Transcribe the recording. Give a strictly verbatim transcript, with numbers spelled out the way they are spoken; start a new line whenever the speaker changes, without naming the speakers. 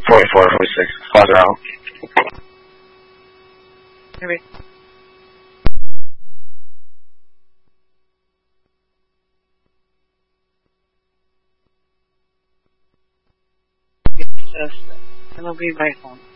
forty-four, forty-six. Father out.
Maybe. It's just, it'll be by phone.